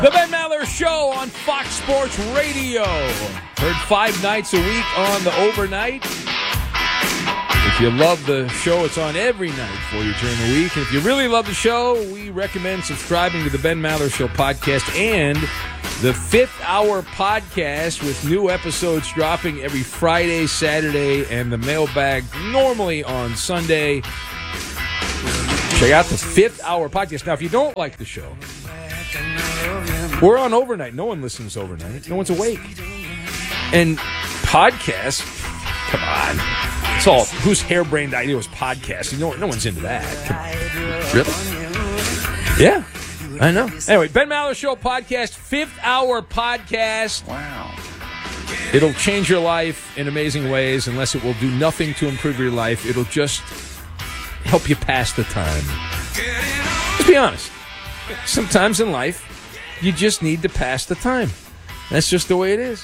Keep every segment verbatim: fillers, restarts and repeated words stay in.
The Ben Maller Show on Fox Sports Radio. Heard five nights a week on the overnight. If you love the show, it's on every night for you during the week. And if you really love the show, we recommend subscribing to the Ben Maller Show podcast and the Fifth Hour podcast with new episodes dropping every Friday, Saturday, and the mailbag normally on Sunday. Check out the Fifth Hour podcast. Now, if you don't like the show, we're on overnight. No one listens overnight. No one's awake. And podcasts, come on. It's all, whose harebrained idea was podcasting? No, no one's into that. Come on. Really? Yeah, I know. Anyway, Ben Maller Show podcast, Fifth Hour podcast. Wow. It'll change your life in amazing ways, unless it will do nothing to improve your life. It'll just help you pass the time. Let's be honest. Sometimes in life, you just need to pass the time. That's just the way it is.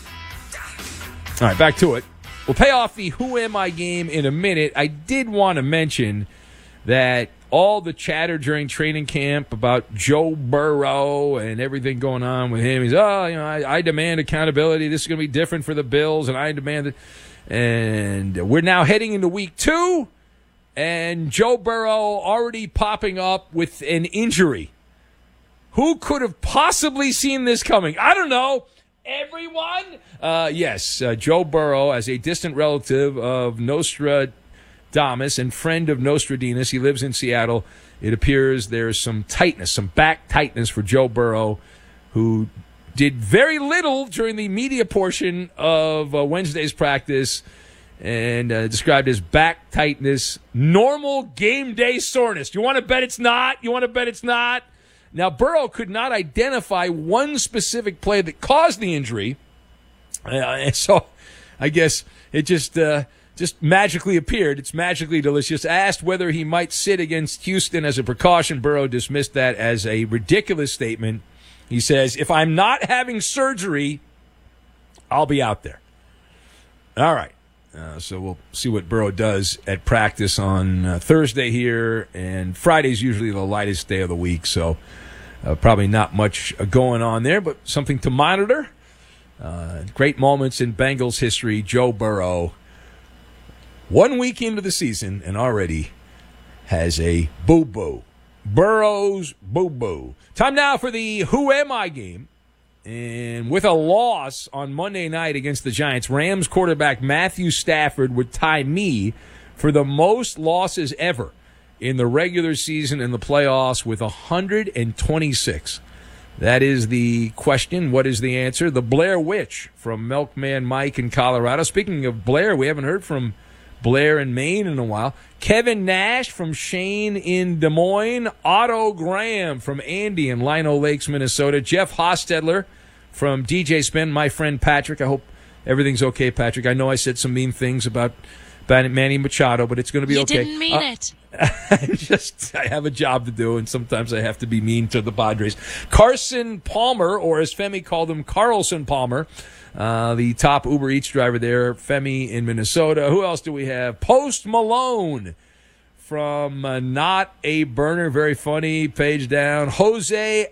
All right, back to it. We'll pay off the Who Am I game in a minute. I did want to mention that all the chatter during training camp about Joe Burrow and everything going on with him, he's, oh, you know, I, I demand accountability. This is going to be different for the Bills, and I demand it. And we're now heading into week two, and Joe Burrow already popping up with an injury. Who could have possibly seen this coming? I don't know. Everyone? Uh, yes, uh, Joe Burrow, as a distant relative of Nostradamus and friend of Nostradamus, he lives in Seattle. It appears there's some tightness, some back tightness for Joe Burrow, who did very little during the media portion of uh, Wednesday's practice, and uh, described as back tightness, normal game day soreness. You want to bet it's not? You want to bet it's not? Now, Burrow could not identify one specific play that caused the injury, uh, and so I guess it just uh, just magically appeared. It's magically delicious. Asked whether he might sit against Houston as a precaution, Burrow dismissed that as a ridiculous statement. He says, if I'm not having surgery, I'll be out there. All right. Uh, so we'll see what Burrow does at practice on uh, Thursday here, and Friday's usually the lightest day of the week, so uh, probably not much uh, going on there, but something to monitor. Uh, great moments in Bengals history. Joe Burrow, one week into the season, and already has a boo-boo. Burrow's boo-boo. Time now for the Who Am I game. And with a loss on Monday night against the Giants, Rams quarterback Matthew Stafford would tie me for the most losses ever in the regular season and the playoffs with one hundred twenty-six. That is the question. What is the answer? The Blair Witch from Milkman Mike in Colorado. Speaking of Blair, we haven't heard from Blair in Maine in a while. Kevin Nash from Shane in Des Moines. Otto Graham from Andy in Lino Lakes, Minnesota. Jeff Hostetler from D J Spin. My friend Patrick. I hope everything's okay, Patrick. I know I said some mean things about Manny Machado, but it's going to be you okay. You didn't mean uh, it. I just I have a job to do, and sometimes I have to be mean to the Padres. Carson Palmer, or as Femi called him, Carlson Palmer, uh, the top Uber Eats driver there, Femi in Minnesota. Who else do we have? Post Malone from uh, Not a Burner, very funny, page down. Jose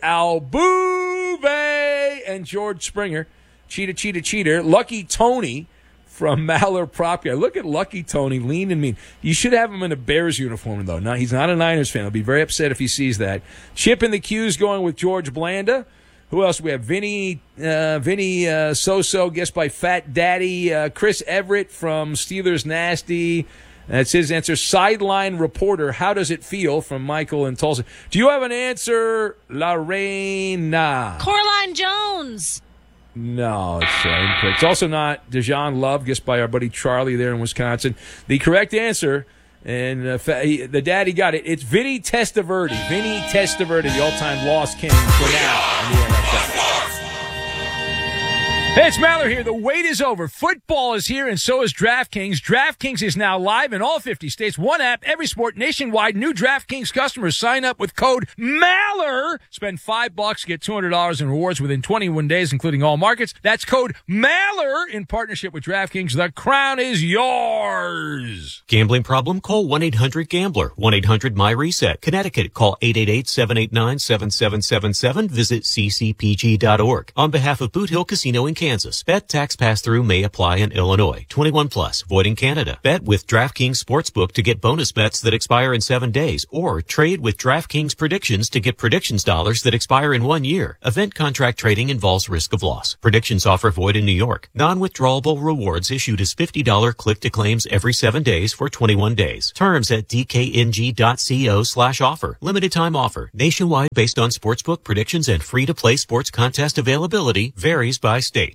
Altuve and George Springer, cheetah, cheetah, cheater. Lucky Tony from Maller Propia. Look at Lucky Tony, lean and mean. You should have him in a Bears uniform, though. No, he's not a Niners fan. He'll be very upset if he sees that. Chip in the Q's going with George Blanda. Who else do we have? Vinny, uh, Vinny uh, Soso, guessed by Fat Daddy. Uh, Chris Everett from Steelers Nasty. That's his answer. Sideline reporter, how does it feel, from Michael in Tulsa. Do you have an answer, Lorena? Coraline Jones. No, it's uh, incorrect. It's also not Dejan Love, guessed by our buddy Charlie there in Wisconsin. The correct answer, and uh, fa- he, the daddy got it, it's Vinny Testaverde. Vinny Testaverde, the all-time loss king for now in the N F L. Hey, it's Maller here. The wait is over. Football is here, and so is DraftKings. DraftKings is now live in all fifty states. One app, every sport, nationwide. New DraftKings customers sign up with code MALLER. Spend five bucks, get two hundred dollars in rewards within twenty-one days, including all markets. That's code MALLER in partnership with DraftKings. The crown is yours. Gambling problem? Call one eight hundred gambler. one eight hundred my reset. Connecticut. Call eight eight eight, seven eight nine, seven seven seven seven. Visit c c p g dot org. On behalf of Boot Hill Casino in Kansas. Kansas. Bet tax pass-through may apply in Illinois. twenty-one plus. Void in Canada. Bet with DraftKings Sportsbook to get bonus bets that expire in seven days. Or trade with DraftKings Predictions to get predictions dollars that expire in one year. Event contract trading involves risk of loss. Predictions offer void in New York. Non-withdrawable rewards issued as fifty dollars click-to-claims every seven days for twenty-one days. Terms at d k n g dot co slash offer. Limited time offer. Nationwide based on sportsbook predictions and free-to-play sports contest availability. Varies by state.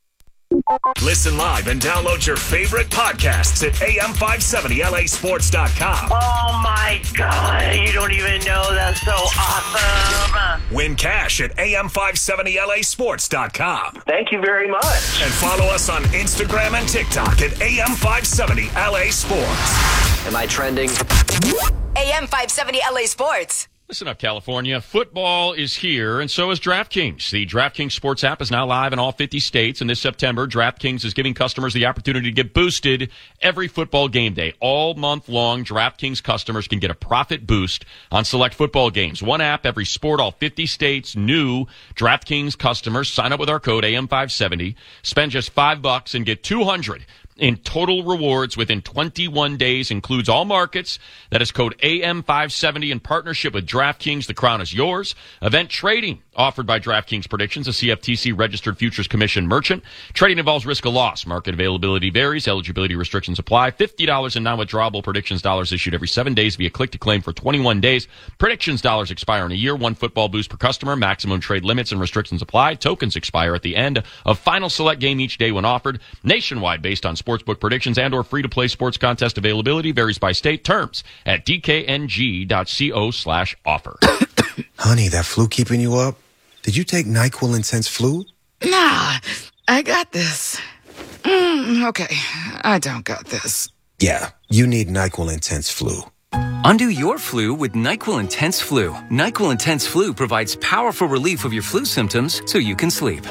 Listen live and download your favorite podcasts at A M five seventy L A sports dot com. Oh my God, you don't even know, that's so awesome. Win cash at A M five seventy L A sports dot com. Thank you very much. And follow us on Instagram and TikTok at A M five seventy L A Sports. Am I trending? A M five seventy L A Sports. Listen up, California. Football is here, and so is DraftKings. The DraftKings Sports app is now live in all fifty states, and this September, DraftKings is giving customers the opportunity to get boosted every football game day. All month long, DraftKings customers can get a profit boost on select football games. One app, every sport, all fifty states. New DraftKings customers sign up with our code A M five seventy, spend just five bucks, and get two hundred in total rewards within twenty-one days. Includes all markets. That is code A M five seventy in partnership with DraftKings. The crown is yours. Event trading offered by DraftKings Predictions, a C F T C registered futures commission merchant. Trading involves risk of loss. Market availability varies. Eligibility restrictions apply. fifty dollars in non-withdrawable predictions dollars issued every seven days via click-to-claim for twenty-one days. Predictions dollars expire in a year. One football boost per customer. Maximum trade limits and restrictions apply. Tokens expire at the end of final select game each day when offered. Nationwide based on sportsbook predictions and or free-to-play sports contest availability varies by state. Terms at d k n g dot co slash offer. Honey, that flu keeping you up? Did you take NyQuil Intense Flu? Nah, I got this. Mm, okay, I don't got this. Yeah, you need NyQuil Intense Flu. Undo your flu with NyQuil Intense Flu. NyQuil Intense Flu provides powerful relief of your flu symptoms so you can sleep.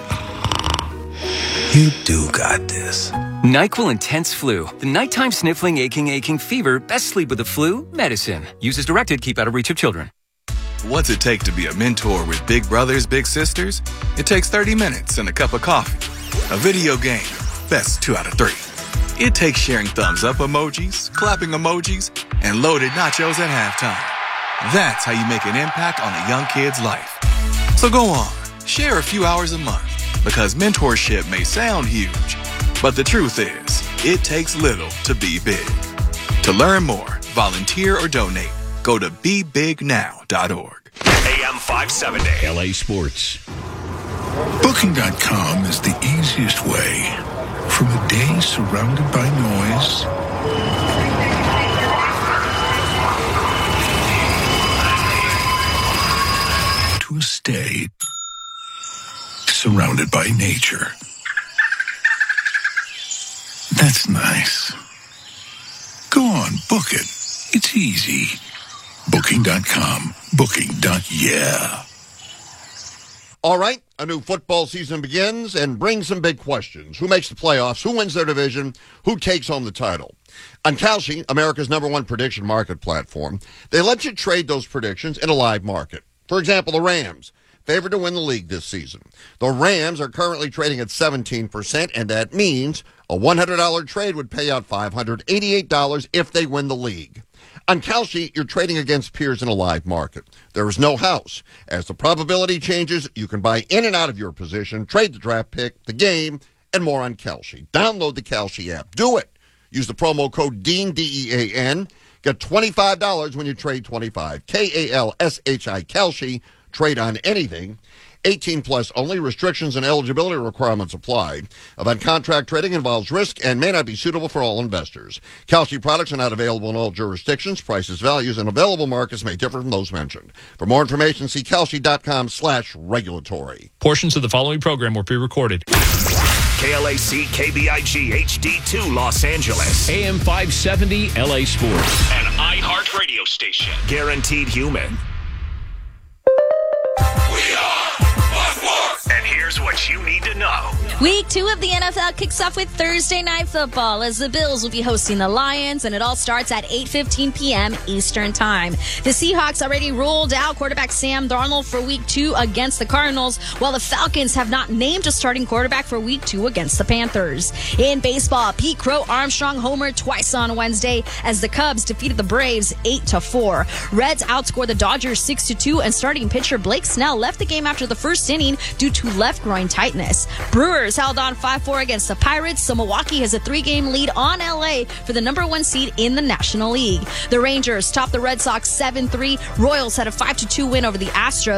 You do got this. NyQuil Intense Flu. The nighttime sniffling, aching, aching fever. Best sleep with the flu medicine. Use as directed. Keep out of reach of children. What's it take to be a mentor with big brothers, big sisters? It takes thirty minutes and a cup of coffee. A video game. Best two out of three. It takes sharing thumbs up emojis, clapping emojis, and loaded nachos at halftime. That's how you make an impact on a young kid's life. So go on, share a few hours a month, because mentorship may sound huge, but the truth is, it takes little to be big. To learn more, volunteer or donate, go to be big now dot org. A M five seventy L A Sports. Booking dot com is the easiest way from a day surrounded by noise to a stay surrounded by nature. That's nice. Go on, book it. It's easy. Booking dot com. Booking. Yeah. All right, a new football season begins and brings some big questions. Who makes the playoffs? Who wins their division? Who takes home the title? On Kalshi, America's number one prediction market platform, they let you trade those predictions in a live market. For example, the Rams, favored to win the league this season. The Rams are currently trading at seventeen percent, and that means a one hundred dollars trade would pay out five hundred eighty-eight dollars if they win the league. On Kalshi, you're trading against peers in a live market. There is no house. As the probability changes, you can buy in and out of your position, trade the draft pick, the game, and more on Kalshi. Download the Kalshi app. Do it. Use the promo code DEAN, D E A N. Get twenty-five dollars when you trade twenty-five. K A L S H I, Kalshi. Trade on anything. eighteen plus only. Restrictions and eligibility requirements apply. Event contract trading involves risk and may not be suitable for all investors. Kalshi products are not available in all jurisdictions. Prices, values, and available markets may differ from those mentioned. For more information, see Kalshi dot com slash regulatory. Portions of the following program were pre-recorded. K L A C K B I G H D two Los Angeles. A M five seventy L A Sports. An iHeart radio station. Guaranteed human. We are one more. And here's what you need to know. Week two of the N F L kicks off with Thursday Night Football as the Bills will be hosting the Lions, and it all starts at eight fifteen p.m. Eastern Time. The Seahawks already ruled out quarterback Sam Darnold for Week two against the Cardinals, while the Falcons have not named a starting quarterback for Week two against the Panthers. In baseball, Pete Crow Armstrong homered twice on Wednesday as the Cubs defeated the Braves eight to four. Reds outscored the Dodgers six to two, and starting pitcher Blake Snell left the game after the first inning due to left groin tightness. Brewers held on five four against the Pirates, so Milwaukee has a three-game lead on L A for the number one seed in the National League. The Rangers topped the Red Sox seven three. Royals had a five to two win over the Astros.